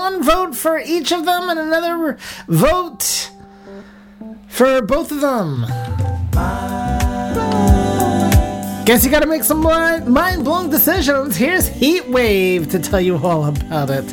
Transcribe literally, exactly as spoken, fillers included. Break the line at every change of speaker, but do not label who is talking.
one vote for each of them and another vote for both of them. Guess you gotta make some mind-blowing decisions. Here's Heatwave to tell you all about it.